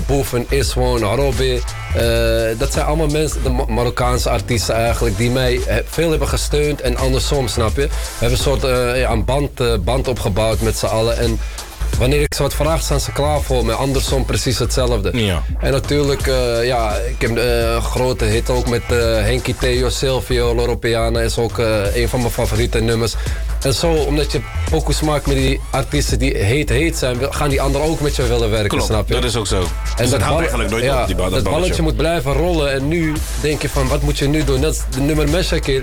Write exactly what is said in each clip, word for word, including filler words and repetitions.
Boef, een Iswo, een Robbie. Uh, dat zijn allemaal mensen, de Marokkaanse artiesten eigenlijk, die mij veel hebben gesteund en andersom, snap je? We hebben een soort uh, ja, een band, uh, band opgebouwd met z'n allen. En wanneer ik ze wat vraag, staan ze klaar voor me. Andersom precies hetzelfde. Ja. En natuurlijk, uh, ja, ik heb uh, een grote hit ook met uh, Henky Theo, Silvio, Loro Piana is ook uh, een van mijn favoriete nummers. En zo, omdat je pokoes maakt met die artiesten die heet heet zijn, gaan die anderen ook met je willen werken, Klopt, snap je? dat is ook zo. En dus dat houdt eigenlijk nooit ja, op, die ba- dat, dat balletje. balletje moet blijven rollen. En nu denk je van, wat moet je nu doen? Dat is de nummer Meshakil.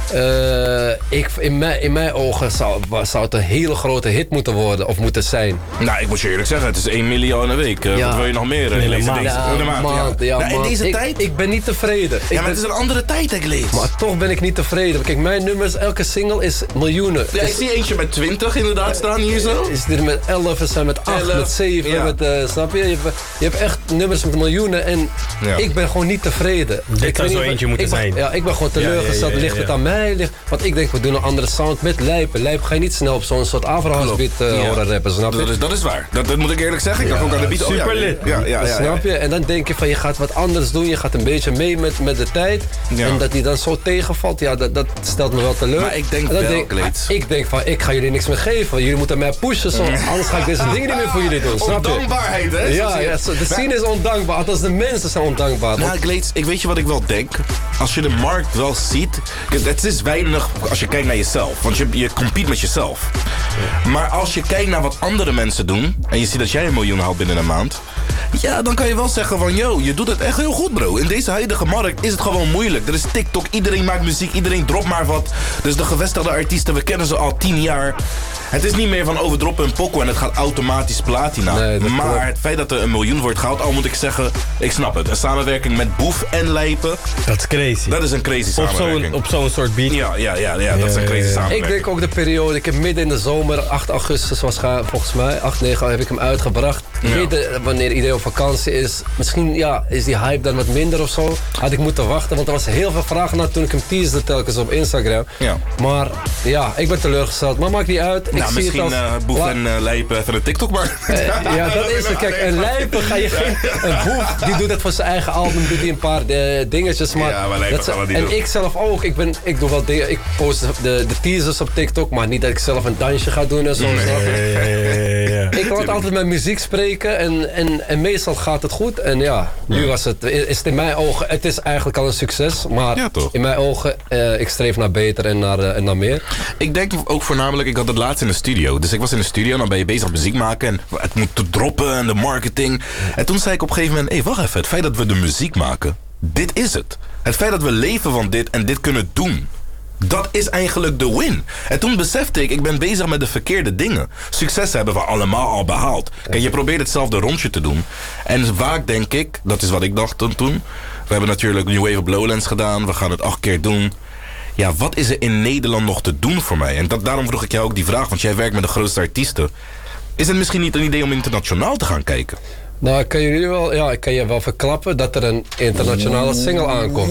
Uh, ik, in, mijn, in mijn ogen zou, zou het een hele grote hit moeten worden, of moeten zijn. Nou, ik moet je eerlijk zeggen, het is één miljoen een week. Uh, ja. Wat wil je nog meer? Uh, in deze, deze, ja, de maand, maand, ja. Ja, nou, in deze ik, tijd? Ik ben niet tevreden. Ja, ik maar ben, het is een andere tijd, ik lees. Maar toch ben ik niet tevreden. Kijk, mijn nummers, elke single is miljoenen. Ja, is, ik zie eentje met twintig inderdaad staan hier zo. Is dit met elf, is zijn met acht, elf, met zeven, ja. met, uh, snap je? Je hebt, je hebt echt nummers met miljoenen en ja. ik ben gewoon niet tevreden. Dit zou zo eentje moeten ik ben, zijn. Ja, ik ben gewoon teleurgesteld. Ja, ja, ja, ja, ja. Ligt het aan mij? Ligt, want ik denk, we doen een andere sound met Lijpen. Lijpen ga je niet snel op zo'n soort Afro-beat uh, ja. horen rappen, snap je? Dat is, dat is waar. Dat, dat moet ik eerlijk zeggen. Ik dacht ja, ook aan de beat. Super oh, ja, lit. Ja, ja, ja, ja, snap je? En dan denk je van, je gaat wat anders doen. Je gaat een beetje mee met, met de tijd. Ja. En dat die dan zo tegenvalt, ja, dat, dat stelt me wel teleur. Maar ik denk wel, denk, ik denk van, ik ga jullie niks meer geven. Jullie moeten mij pushen, zo. Anders ga ik deze dingen niet meer voor jullie doen, snap je? Ondankbaarheid, hè? Ja, ja, de scene is ondankbaar. Althans, de mensen zijn ondankbaar. Nou, Gleeds, ik weet je wat ik wel denk? Als je de markt wel ziet, het is weinig als je kijkt naar jezelf. Want je, je compete met jezelf. Maar als je kijkt naar wat andere mensen doen, en je ziet dat jij een miljoen haalt binnen een maand, ja, dan kan je wel zeggen van, yo, je doet het echt heel goed, bro. In deze huidige markt is het gewoon moeilijk. Er is TikTok, iedereen maakt muziek, iedereen dropt maar wat. Dus de gevestigde artiesten, we kennen ze al tien jaar. Het is niet meer van overdroppen een pokoe en het gaat automatisch platina. Nee, maar klopt. Het feit dat er een miljoen wordt gehaald, al moet ik zeggen, ik snap het. Een samenwerking met Boef en Lijpen. Dat is crazy. Dat is een crazy samenwerking. Op zo'n soort beat. Ja, ja, ja, ja, dat is een crazy samenwerking. Ik denk ook de periode, ik heb midden in de zomer, acht augustus was volgens mij, acht, negen heb ik hem uitgebracht. Ja. Midden, wanneer iedereen op vakantie is, misschien ja, is die hype dan wat minder of zo. Had ik moeten wachten, want er was heel veel vragen naar toen ik hem teasde telkens op Instagram. Ja. Maar ja, ik ben teleurgesteld, maar maakt niet uit. Nou, ik misschien zie het als, uh, Boef en uh, Lijpen even een TikTok maar. Uh, ja, dat is het. Kijk, en Lijpen ga je geen... Een Boef, die doet het voor zijn eigen album, doet hij een paar de, dingetjes. Maar, ja, maar Lijpen gaan we niet En doen. ik zelf ook. Ik, ben, ik doe wel dingen. Ik post de, de teasers op TikTok, maar niet dat ik zelf een dansje ga doen en zo. Nee, snap je? ja, ja, ja. Ik laat altijd mijn muziek spreken en, en, en meestal gaat het goed. En ja, nu was het, is het in mijn ogen, het is eigenlijk al een succes. Maar ja, in mijn ogen, uh, ik streef naar beter en naar, uh, en naar meer. Ik denk ook voornamelijk, ik had het laatst in de studio. Dus ik was in de studio en dan ben je bezig met muziek maken. En het moet droppen en de marketing. En toen zei ik op een gegeven moment, hé, hey, wacht even. Het feit dat we de muziek maken, dit is het. Het feit dat we leven van dit en dit kunnen doen. Dat is eigenlijk de win. En toen besefte ik, ik ben bezig met de verkeerde dingen. Succes hebben we allemaal al behaald. Kijk, je probeert hetzelfde rondje te doen. En vaak denk ik, dat is wat ik dacht toen. We hebben natuurlijk New Wave op Lowlands gedaan. We gaan het acht keer doen. Ja, wat is er in Nederland nog te doen voor mij? En dat, daarom vroeg ik jou ook die vraag, want jij werkt met de grootste artiesten. Is het misschien niet een idee om internationaal te gaan kijken? Nou, ik kan jullie wel, ja, ik kan je wel verklappen dat er een internationale single aankomt.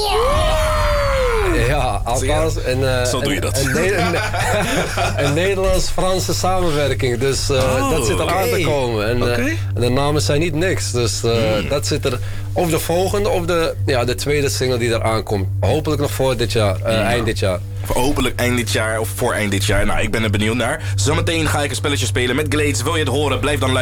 Ja, althans een, uh, Zo doe je een, dat. Een, een, een, een Nederlands-Franse samenwerking. Dus uh, oh, dat zit er okay. aan te komen. En, okay. uh, en de namen zijn niet niks. Dus uh, hmm. dat zit er. Of de volgende of de, ja, de tweede single die er aankomt. Hopelijk nog voor dit jaar, uh, ja. eind dit jaar. Hopelijk eind dit jaar of voor eind dit jaar. Nou, ik ben er benieuwd naar. Zometeen ga ik een spelletje spelen met Gleeds. Wil je het horen? Blijf dan luisteren.